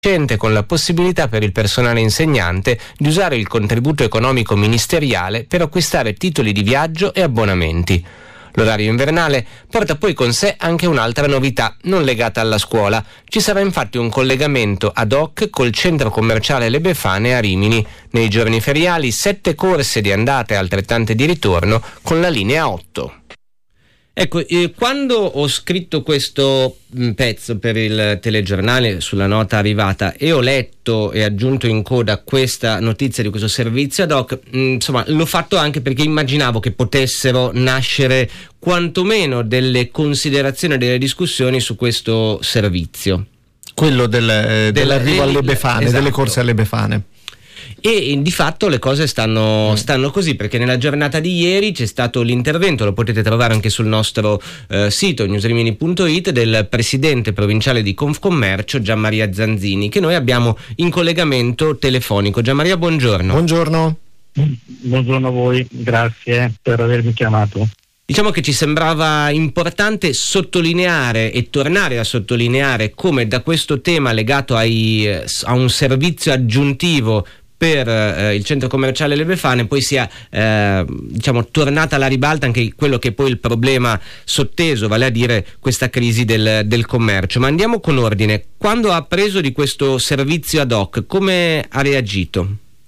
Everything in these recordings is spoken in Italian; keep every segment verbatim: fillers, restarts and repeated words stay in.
con la possibilità per il personale insegnante di usare il contributo economico ministeriale per acquistare titoli di viaggio e abbonamenti. L'orario invernale porta poi con sé anche un'altra novità non legata alla scuola. Ci sarà infatti un collegamento ad hoc col centro commerciale Le Befane a Rimini. Nei giorni feriali sette corse di andata e altrettante di ritorno con la linea otto. Ecco, eh, quando ho scritto questo mh, pezzo per il telegiornale sulla nota arrivata e ho letto e aggiunto in coda questa notizia di questo servizio ad hoc, mh, insomma l'ho fatto anche perché immaginavo che potessero nascere quantomeno delle considerazioni e delle discussioni su questo servizio. Quello del, eh, dell'arrivo alle Befane, esatto. Delle corse alle Befane. E di fatto le cose stanno, stanno così, perché nella giornata di ieri c'è stato l'intervento, lo potete trovare anche sul nostro eh, sito newsrimini punto it, del presidente provinciale di Confcommercio Gianmaria Zanzini, che noi abbiamo in collegamento telefonico. Gianmaria, buongiorno. Buongiorno. Buongiorno a voi, grazie per avermi chiamato. Diciamo che ci sembrava importante sottolineare e tornare a sottolineare come da questo tema legato ai, a un servizio aggiuntivo per eh, il centro commerciale Le Befane poi sia eh, diciamo tornata alla ribalta anche quello che è poi il problema sotteso, vale a dire questa crisi del, del commercio. Ma andiamo con ordine. Quando ha appreso di questo servizio ad hoc, come ha reagito?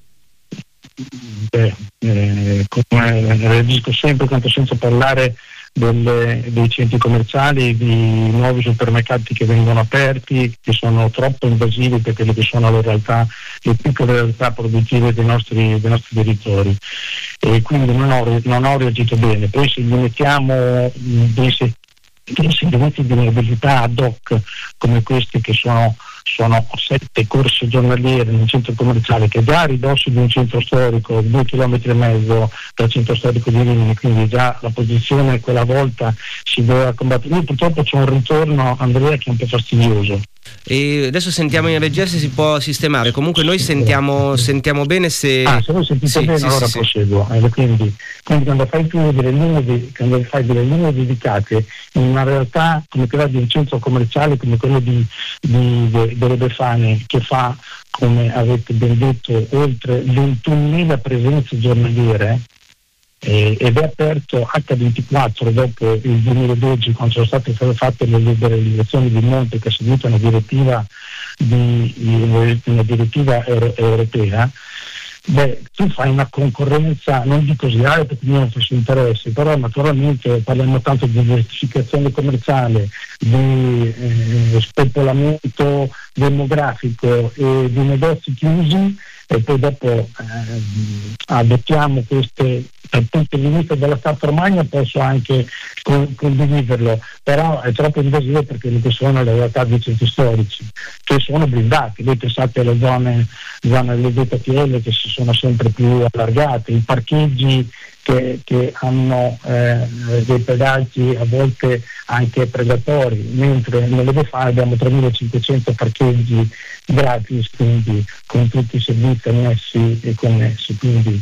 Beh, eh, come reagisco sempre tanto senza parlare delle, dei centri commerciali, di nuovi supermercati che vengono aperti, che sono troppo invasivi per quelle che sono le realtà, le piccole realtà produttive dei nostri, dei nostri territori, e quindi non ho, non ho reagito bene. Poi se gli mettiamo dei, dei servizi di mobilità ad hoc come questi, che sono sono sette corse giornaliere nel centro commerciale, che già a ridosso di un centro storico, due chilometri e mezzo dal centro storico di Rimini, quindi già la posizione quella volta si doveva combattere. Io purtroppo c'è un ritorno, Andrea, che è un po' fastidioso. E adesso sentiamo in regia se si può sistemare. Comunque noi sentiamo, sentiamo bene. Se ah, se voi sentite sì, bene, sì, allora sì, proseguo. Eh, quindi, quindi quando fai tu delle linee di, quando fai delle linee dedicate in una realtà come quella di un centro commerciale come quello di, di, di, delle Befane, che fa, come avete ben detto, oltre ventunomila presenze giornaliere, Eh, ed è aperto acca ventiquattro dopo il duemiladodici, quando sono state fatte le liberalizzazioni di monte, che è seguita una direttiva di, una direttiva euro, europea. Beh, tu fai una concorrenza, non dico sleale perché non fosse interesse, però naturalmente parliamo tanto di diversificazione commerciale, di eh, spopolamento demografico e di negozi chiusi, e poi dopo eh, adottiamo queste. Dal punto di vista della Stato Romagna posso anche con, condividerlo, però è troppo invasivo perché che sono le realtà dei centri storici, che sono blindati. Voi pensate alle zone, zone delle Z T L che si sono sempre più allargate, i parcheggi che, che hanno eh, dei pedaggi a volte anche predatori, mentre nelle Befane abbiamo tremilacinquecento parcheggi gratis, quindi con tutti i servizi annessi e connessi. Quindi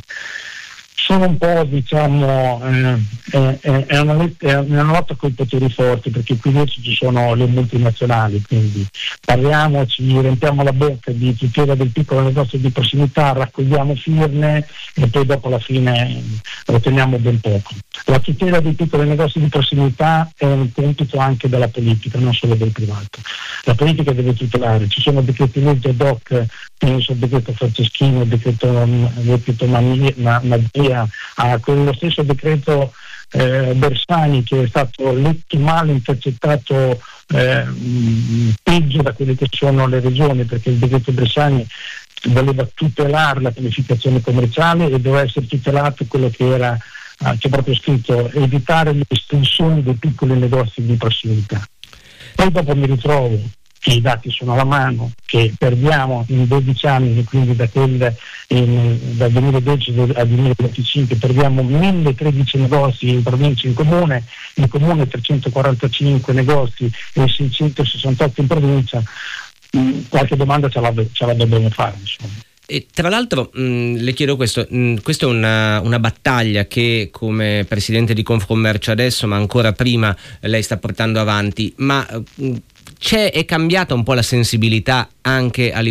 sono un po', diciamo, eh, è, è, una, è una lotta con i poteri forti, perché qui invece ci sono le multinazionali, quindi parliamoci, riempiamo la bocca di tutela del piccolo negozio di prossimità, raccogliamo firme e poi dopo alla fine otteniamo ben poco. La tutela dei piccoli negozi di prossimità è un compito anche della politica, non solo del privato. La politica deve tutelare, ci sono decreti legge ad hoc, penso al decreto Franceschini, al decreto, decreto Madia, a quello stesso decreto eh, Bersani, che è stato letto male, intercettato eh, peggio da quelle che sono le regioni, perché il decreto Bersani voleva tutelare la pianificazione commerciale e doveva essere tutelato quello che era, ah, c'è proprio scritto, evitare l'estensione dei piccoli negozi di prossimità. Poi dopo mi ritrovo che i dati sono alla mano, che perdiamo in dodici anni, quindi da quel, in, dal duemiladodici al duemilaventicinque perdiamo milletredici negozi in provincia, in comune, in comune trecentoquarantacinque negozi e seicentosessantotto in provincia. Qualche domanda ce la, ce la dobbiamo fare, insomma. E tra l'altro mh, le chiedo questo, mh, questa è una, una battaglia che come presidente di Confcommercio adesso, ma ancora prima, lei sta portando avanti, ma mh, c'è, è cambiata un po' la sensibilità anche a livello